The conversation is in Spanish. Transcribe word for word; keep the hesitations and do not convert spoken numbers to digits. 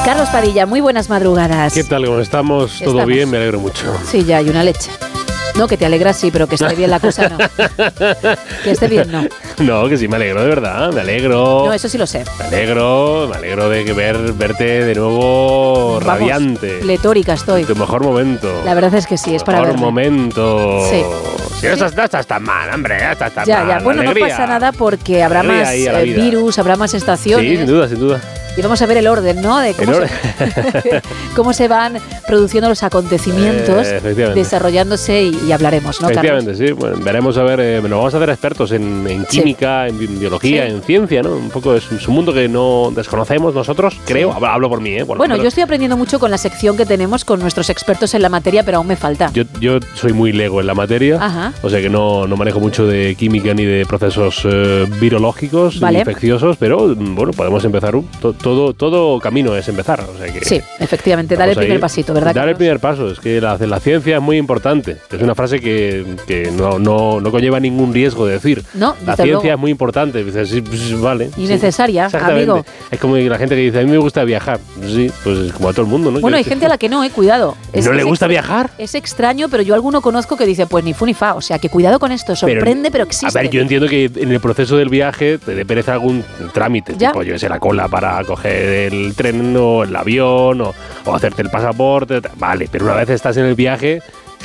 Carlos Padilla, muy buenas madrugadas. ¿Qué tal? ¿Cómo estamos? ¿Todo estamos bien? Me alegro mucho. Sí, ya, y una leche. No, que te alegras sí, pero que esté bien la cosa no. Que esté bien no. No, que sí, me alegro de verdad, me alegro. No, eso sí lo sé. Me alegro, me alegro de que ver, verte de nuevo Vamos, radiante. pletórica estoy. Tu mejor momento. La verdad es que sí, es para mejor verme. momento. Sí. Si no estás, no estás tan mal, hombre, no estás tan Ya, mal. ya. Bueno, Alegría. no pasa nada porque habrá Alegría más ahí a la eh, vida. virus, habrá más estaciones. Sí, sin duda, sin duda. Y vamos a ver el orden, ¿no? De cómo, El se, cómo se van produciendo los acontecimientos, Eh, efectivamente. desarrollándose y, y hablaremos, ¿no, Efectivamente, Carlos? sí. Bueno, veremos a ver, eh, nos vamos a hacer expertos en, en química, en bi- biología, Sí. en ciencia, ¿no? Un poco es, es un mundo que no desconocemos nosotros, creo. Hablo, hablo por mí, ¿eh? Por Bueno, nosotros. yo estoy aprendiendo mucho con la sección que tenemos con nuestros expertos en la materia, pero aún me falta. Yo, yo soy muy lego en la materia, Ajá. o sea que no, no manejo mucho de química ni de procesos eh, virológicos, Vale. ni infecciosos, pero mm, bueno, podemos empezar. Un, to- todo, todo camino es empezar. O sea que Sí, efectivamente, dar el estamos primer ahí. pasito, ¿verdad, Dar el Carlos? primer paso, es que la, la ciencia es muy importante. Es una frase que, que no, no, no conlleva ningún riesgo de decir. No, La desde ciencia luego. es muy importante. Dices, sí, pues, vale. Y sí. necesaria, Exactamente. amigo. Es como la gente que dice, a mí me gusta viajar. Sí, pues como a todo el mundo, ¿no? Bueno, hay Que- gente a la que no, eh, cuidado. Es- ¿No le es gusta extra- viajar? Es extraño, pero yo alguno conozco que dice, pues ni fu ni fa. O sea, que cuidado con esto, sorprende, pero, existe. A ver, yo entiendo que en el proceso del viaje te dé pereza algún trámite, Ya. tipo, yo sé, la cola para coger el tren o el avión o, o hacerte el pasaporte, ta- vale, pero una vez estás en el viaje,